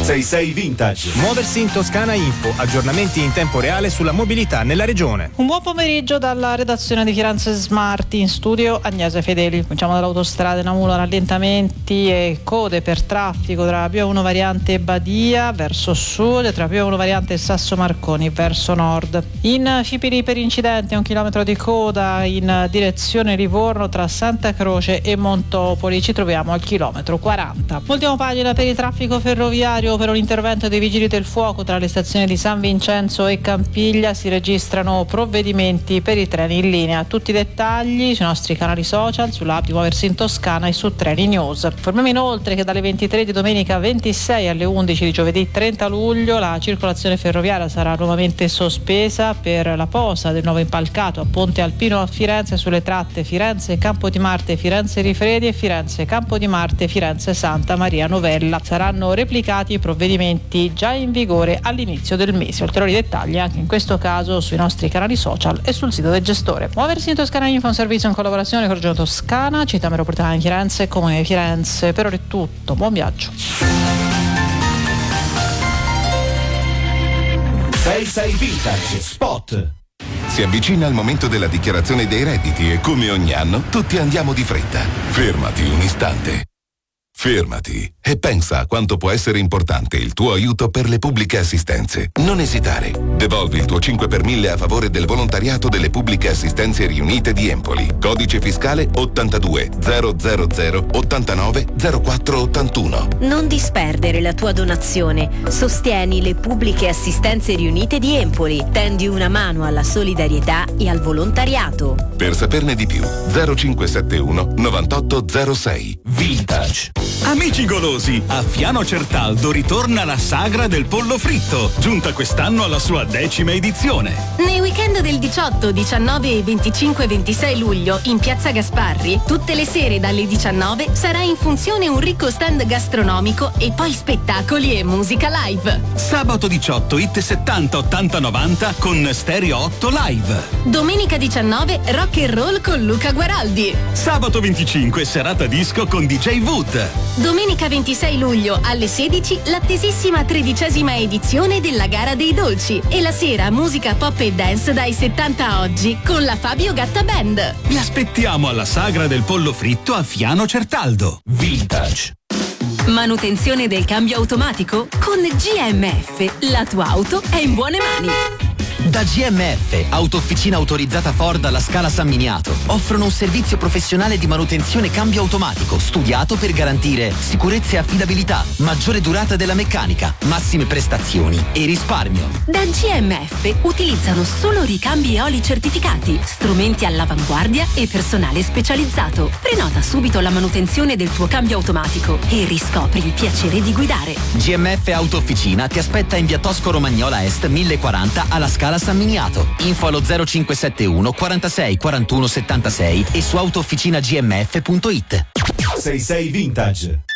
66 Vintage. Muoversi in Toscana Info, aggiornamenti in tempo reale sulla mobilità nella regione. Un buon pomeriggio dalla redazione di Firenze Smart, in studio Agnese Fedeli. Cominciamo dall'autostrada in Amulo, rallentamenti e code per traffico tra P1 variante Badia verso sud e tra P1 variante Sasso Marconi verso nord. In Fipili per incidenti 1 chilometro di coda in direzione Livorno tra Santa Croce e Montopoli, ci troviamo al chilometro 40. Ultima pagina per il traffico ferroviario. Per un intervento dei vigili del fuoco tra le stazioni di San Vincenzo e Campiglia si registrano provvedimenti per i treni in linea. Tutti i dettagli sui nostri canali social, sull'app di Muoversi in Toscana e su Treni News. Informiamo inoltre che dalle 23 di domenica 26 alle 11 di giovedì 30 luglio la circolazione ferroviaria sarà nuovamente sospesa per la posa del nuovo impalcato a Ponte Alpino a Firenze sulle tratte Firenze Campo di Marte, Firenze Rifredi e Firenze Campo di Marte, Firenze Santa Maria Novella. Saranno replicati i provvedimenti già in vigore all'inizio del mese. Ulteriori dettagli anche in questo caso sui nostri canali social e sul sito del gestore. Muoversi in Toscana Info, un servizio in collaborazione con Regione Toscana, Città Metropolitana di Firenze e Comune di Firenze. Per ora è tutto, buon viaggio. 66 Vintage Spot. Si avvicina il momento della dichiarazione dei redditi e come ogni anno tutti andiamo di fretta. Fermati un istante. Fermati e pensa a quanto può essere importante il tuo aiuto per le pubbliche assistenze. Non esitare. Devolvi il tuo 5 per 1000 a favore del volontariato delle pubbliche assistenze riunite di Empoli. Codice fiscale 82 000 89 04 81. Non disperdere la tua donazione. Sostieni le pubbliche assistenze riunite di Empoli. Tendi una mano alla solidarietà e al volontariato. Per saperne di più 0571 9806. Vintage. Amici golosi, a Fiano Certaldo ritorna la sagra del pollo fritto, giunta quest'anno alla sua 10ª edizione. Nei weekend del 18, 19 e 25 e 26 luglio in Piazza Gasparri, tutte le sere dalle 19 sarà in funzione un ricco stand gastronomico e poi spettacoli e musica live. Sabato 18 hit 70, 80, 90 con Stereo 8 live. Domenica 19 rock and roll con Luca Guaraldi. Sabato 25 serata disco con DJ Wood. Domenica 26 luglio alle 16 l'attesissima 13ª edizione della Gara dei Dolci e la sera musica pop e dance dai 70 a oggi con la Fabio Gatta Band. Vi aspettiamo alla sagra del pollo fritto a Fiano Certaldo. Vintage. Manutenzione del cambio automatico? Con GMF la tua auto è in buone mani. Da GMF, autofficina autorizzata Ford alla Scala San Miniato, offrono un servizio professionale di manutenzione cambio automatico studiato per garantire sicurezza e affidabilità, maggiore durata della meccanica, massime prestazioni e risparmio. Da GMF utilizzano solo ricambi eoli certificati, strumenti all'avanguardia e personale specializzato. Prenota subito la manutenzione del tuo cambio automatico e riscopri il piacere di guidare. GMF Autofficina ti aspetta in via Tosco Romagnola Est 1040 alla Scala San Miniato. Info allo 0571 46 41 76 e su autofficinagmf.it. 66 Vintage.